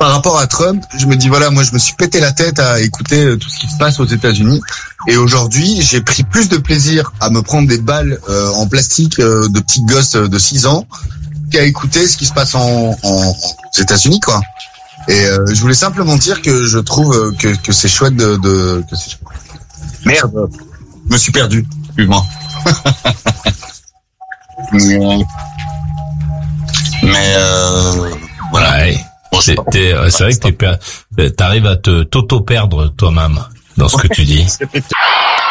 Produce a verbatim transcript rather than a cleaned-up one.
par rapport à Trump, je me dis voilà, moi je me suis pété la tête à écouter tout ce qui se passe aux États-Unis, et aujourd'hui j'ai pris plus de plaisir à me prendre des balles euh, en plastique euh, de petits gosses de six ans qu'à écouter ce qui se passe en, en aux États-Unis, quoi. Et euh, je voulais simplement dire que je trouve que, que c'est chouette de, de que c'est... Merde, je me suis perdu. Excuse-moi. mais mais euh, voilà. Ouais. Bon, c'est, t'es, c'est vrai que t'es per... t'arrives à te t'auto-perdre toi-même dans ce que tu dis.